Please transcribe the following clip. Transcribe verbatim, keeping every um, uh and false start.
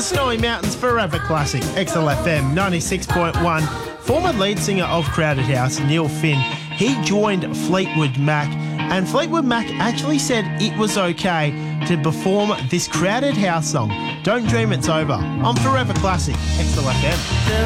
Snowy Mountains Forever Classic, X L F M ninety-six point one. Former lead singer of Crowded House, Neil Finn, he joined Fleetwood Mac, and Fleetwood Mac actually said it was okay to perform this Crowded House song, Don't Dream It's Over, on Forever Classic, X L F M.